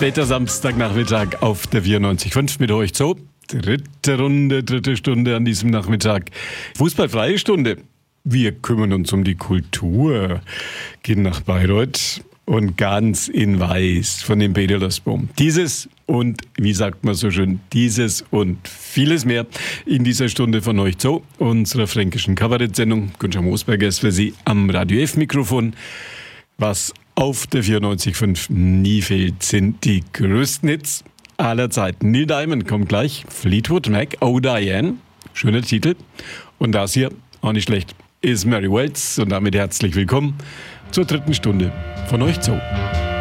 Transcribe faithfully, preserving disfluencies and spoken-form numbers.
später Samstagnachmittag auf der vierundneunzig Komma fünf mit euch so. Dritte Runde, dritte Stunde an diesem Nachmittag. Fußballfreie Stunde. Wir kümmern uns um die Kultur. Gehen nach Bayreuth und ganz in Weiß von dem Peter Lösbaum. Dieses und, wie sagt man so schön, dieses und vieles mehr in dieser Stunde von euch so, unserer fränkischen Kabarettsendung. Günther Moosberger ist für Sie am Radio F-Mikrofon. Was auf der vierundneunzig Komma fünf nie fehlt, sind die größten Hits aller Zeiten. Neil Diamond kommt gleich, Fleetwood Mac, Oh Diane, schöner Titel. Und das hier, auch nicht schlecht, ist Mary Wells. Und damit herzlich willkommen zur dritten Stunde von euch so.